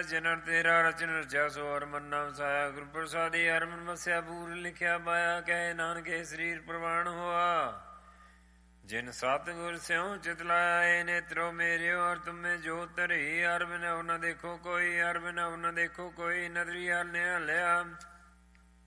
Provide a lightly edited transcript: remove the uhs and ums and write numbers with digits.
ਜਿਨ੍ਹਾਂ ਤੇਰਾ ਰਚਨ ਰਚਿਆ ਸੋ ਹਰਮਨ ਨਾਮ ਵਸਾਇਆ। ਗੁਰ ਪ੍ਰਸਾਦੀ ਹਰਮਨ ਵਸਿਆ ਬੂਰ ਲਿਖਿਆ ਮਾਇਆ। ਕਹੇ ਨਾਨਕੇ ਸਰੀਰ ਪ੍ਰਵਾਨ ਹੋਆ। ਜਿਨ ਸਤਿਗੁਰ ਸਿਉ ਚਿਤ ਲਾਇਆ। ਇਹ ਨੇਤਰੋ ਮੇਰਿਓ ਹਰ ਤੁਮੇ ਜੋ ਧਰੀ। ਹਰ ਬਿਨਹੁ ਨ ਦੇਖੋ ਕੋਈ, ਹਰ ਬਿਨਹੁ ਨ ਦੇਖੋ ਕੋਈ। ਨਦਰੀ ਹਰ ਨੇ ਹਲਿਆ